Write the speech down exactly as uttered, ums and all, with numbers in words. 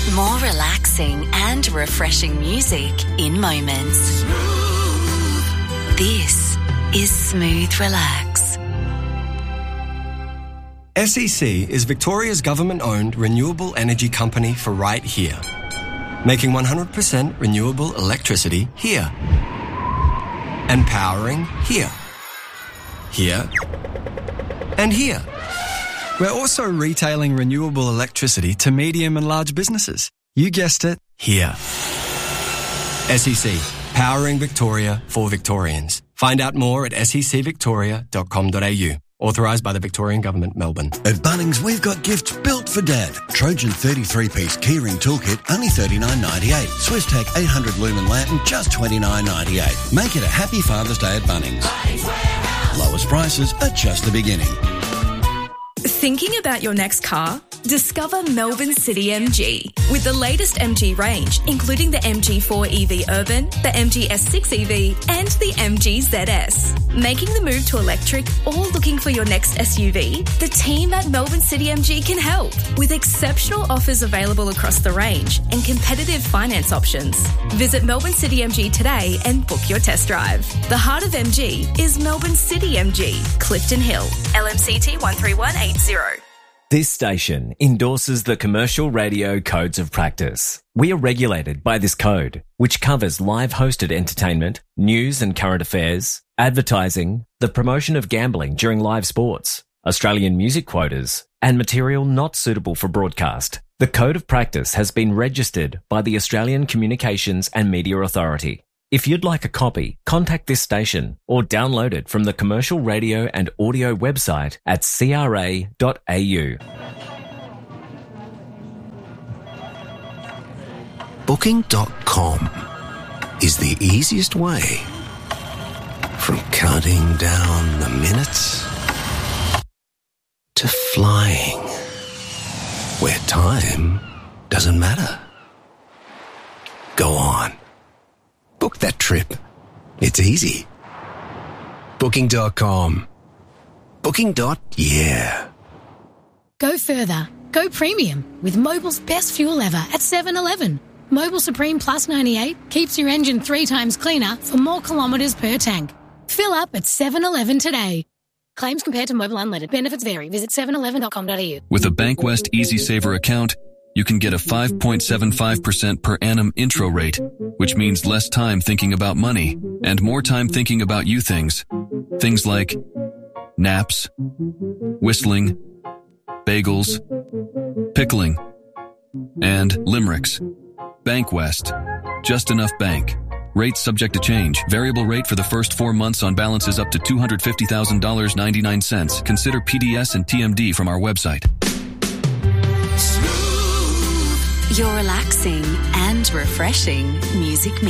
More relaxing and refreshing music in moments. This is Smooth Relax. S E C is Victoria's government-owned renewable energy company for right here, making one hundred percent renewable electricity here, and powering here, here, and here. We're also retailing renewable electricity to medium and large businesses. You guessed it, here. S E C, powering Victoria for Victorians. Find out more at s e c victoria dot com dot a u. Authorised by the Victorian Government, Melbourne. At Bunnings, we've got gifts built for Dad. Trojan thirty-three piece keyring toolkit, only thirty-nine ninety-eight. Swisstech eight hundred lumen lantern, just twenty-nine ninety-eight. Make it a happy Father's Day at Bunnings. Lowest prices are just the beginning. Thinking about your next car? Discover Melbourne City M G. With the latest M G range, including the M G four E V Urban, the M G S six E V and the M G Z S. Making the move to electric or looking for your next S U V? The team at Melbourne City M G can help with exceptional offers available across the range and competitive finance options. Visit Melbourne City M G today and book your test drive. The heart of M G is Melbourne City M G, Clifton Hill, L M C T one three one eight zero. This station endorses the Commercial Radio Codes of Practice. We are regulated by this code, which covers live hosted entertainment, news and current affairs, advertising, the promotion of gambling during live sports, Australian music quotas, and material not suitable for broadcast. The Code of Practice has been registered by the Australian Communications and Media Authority. If you'd like a copy, contact this station or download it from the Commercial Radio and Audio website at c r a dot a u. Booking dot com is the easiest way from counting down the minutes to flying where time doesn't matter. Go on. Book that trip. It's easy. Booking dot com. Booking. Yeah. Go further. Go premium with Mobil's best fuel ever at seven eleven. Mobil Supreme Plus ninety-eight keeps your engine three times cleaner for more kilometres per tank. Fill up at seven eleven today. Claims compared to Mobil Unleaded. Benefits vary. Visit seven eleven dot com dot a u. With a Bankwest Easy Saver account, you can get a five point seven five percent per annum intro rate, which means less time thinking about money and more time thinking about you things. Things like naps, whistling, bagels, pickling, and limericks. Bankwest. Just enough bank. Rates subject to change. Variable rate for the first four months on balances up to two hundred fifty thousand dollars and ninety-nine cents. Consider P D S and T M D from our website. Your relaxing and refreshing music